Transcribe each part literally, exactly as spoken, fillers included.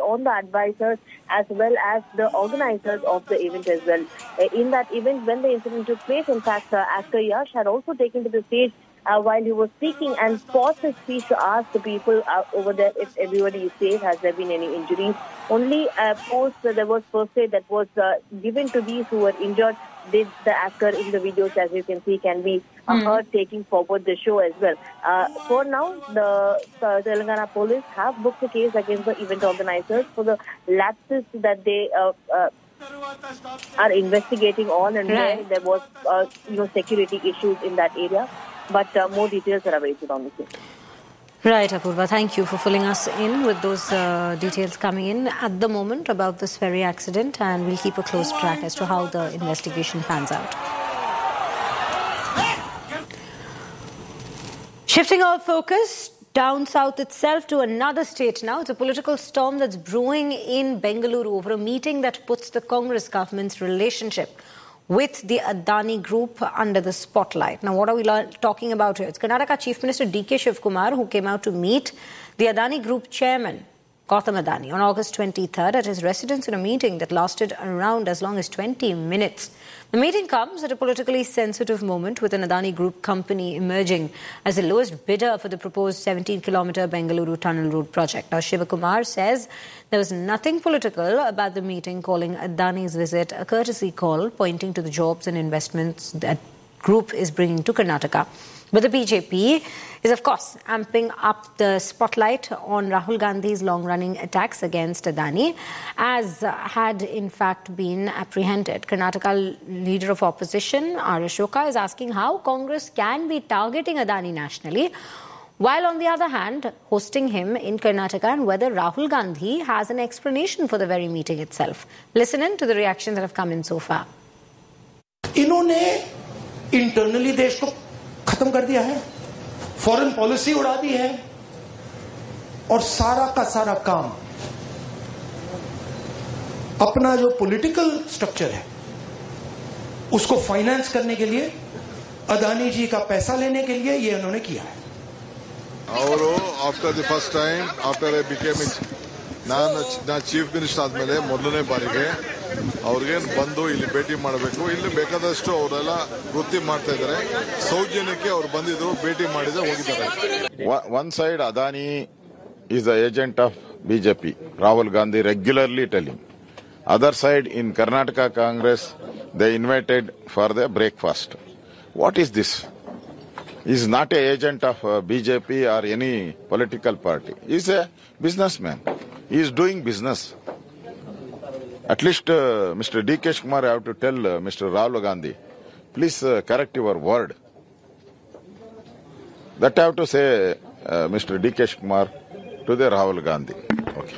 on the advisors as well as the organizers of the event as well. Uh, in that event, when the incident took place, in fact, uh, actor Yash had also taken to the stage uh, while he was speaking and paused his speech to ask the people uh, over there if everybody is safe, has there been any injuries. Only uh, post uh, there was first aid that was uh, given to these who were injured. Did the actor in the videos, as you can see, can be uh, mm. heard taking forward the show as well. Uh, for now, the uh, Telangana police have booked a case against the event organizers for the lapses that they uh, uh, are investigating on, and right. where there was uh, you know security issues in that area. But uh, more details are awaited on the scene. Right, Apurva. Thank you for filling us in with those uh, details coming in at the moment about this ferry accident, and we'll keep a close track as to how the investigation pans out. Shifting our focus down south itself to another state now. It's a political storm that's brewing in Bengaluru over a meeting that puts the Congress government's relationship with the Adani Group under the spotlight. Now, what are we talking about here? It's Karnataka Chief Minister D K Shivakumar who came out to meet the Adani Group chairman, Gautam Adani, on August twenty-third at his residence in a meeting that lasted around as long as twenty minutes. The meeting comes at a politically sensitive moment, with an Adani Group company emerging as the lowest bidder for the proposed seventeen kilometre Bengaluru Tunnel Road project. Now, Shivakumar says there was nothing political about the meeting, calling Adani's visit a courtesy call, pointing to the jobs and investments that group is bringing to Karnataka. But the B J P is, of course, amping up the spotlight on Rahul Gandhi's long-running attacks against Adani, as had in fact been apprehended. Karnataka leader of opposition, R. Ashoka, is asking how Congress can be targeting Adani nationally, while on the other hand hosting him in Karnataka, and whether Rahul Gandhi has an explanation for the very meeting itself. Listen in to the reactions that have come in so far. इन्होंने internally देश को खत्म कर दिया है, foreign policy उड़ा दी है, और सारा का सारा काम अपना जो पॉलिटिकल स्ट्रक्चर है उसको फाइनेंस करने के लिए, अदानी जी का पैसा लेने के लिए ये उन्होंने किया है. और after the first time after I became ನಾನು ನಾ ಚೀಫ್ ಮಿನಿಸ್ಟರ್ ಆದ್ಮೇಲೆ ಮೊದಲನೇ ಬಾರಿಗೆ ಅವ್ರಿಗೇನು ಬಂದು ಇಲ್ಲಿ ಭೇಟಿ ಮಾಡಬೇಕು, ಇಲ್ಲಿ ಬೇಕಾದಷ್ಟು ಅವರೆಲ್ಲ ವೃತ್ತಿ ಮಾಡ್ತಾ ಇದ್ದಾರೆ, ಸೌಜನ್ಯಕ್ಕೆ ಅವ್ರು ಬಂದಿದ್ರು, ಭೇಟಿ ಮಾಡಿದ್ರೆ ಹೋಗಿದ್ದಾರೆ. One side Adani is the agent of B J P, Rahul Gandhi regularly telling. Other side in Karnataka Congress, they invited for the breakfast. What is this? He is not an agent of uh, B J P or any political party. He is a businessman. He is doing business. At least uh, Mister D K Shivakumar have to tell uh, Mister Rahul Gandhi, please uh, correct your word. That I have to say uh, Mister D K Shivakumar to the Rahul Gandhi. Okay.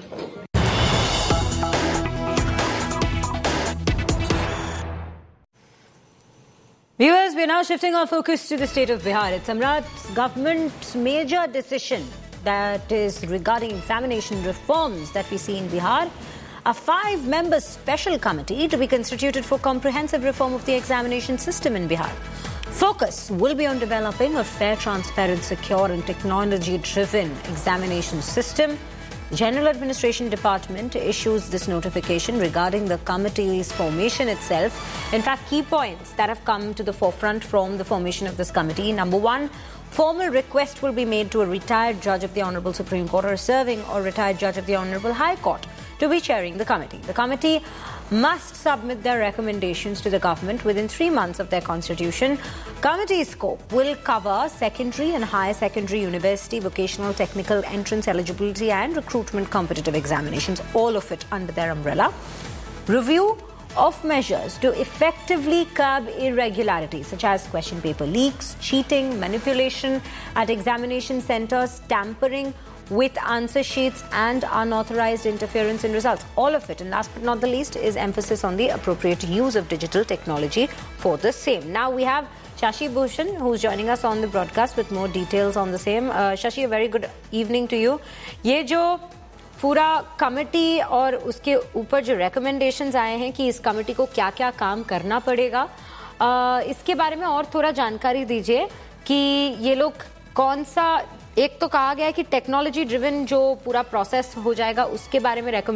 Viewers, we are now shifting our focus to the state of Bihar. It's Samrat's government's major decision that is regarding examination reforms that we see in Bihar. A five-member special committee to be constituted for comprehensive reform of the examination system in Bihar. Focus will be on developing a fair, transparent, secure and technology-driven examination system. The General Administration Department issues this notification regarding the committee's formation itself. In fact, key points that have come to the forefront from the formation of this committee. Number one, formal request will be made to a retired judge of the Honorable Supreme Court or a serving or retired judge of the Honorable High Court to be chairing the committee. The committee must submit their recommendations to the government within three months of their constitution. Committee scope will cover secondary and higher secondary, university, vocational, technical, entrance eligibility and recruitment competitive examinations, all of it under their umbrella. Review of measures to effectively curb irregularities such as question paper leaks, cheating, manipulation at examination centres, tampering with answer sheets and unauthorized interference in results. All of it, and last but not the least, is emphasis on the appropriate use of digital technology for the same. Now we have Shashi Bhushan, who's joining us on the broadcast with more details on the same. Uh, Shashi, a very good evening to you. ये जो पूरा committee और उसके ऊपर जो recommendations आए हैं कि इस कमेटी को क्या-क्या काम करना पड़ेगा, uh, इसके बारे में और थोड़ा जानकारी दीजिए कि ये लोग कौन सा, एक तो कहा गया है कि टेक्नोलॉजी ड्रिवन जो पूरा प्रोसेस हो जाएगा उसके बारे में रेकमेंड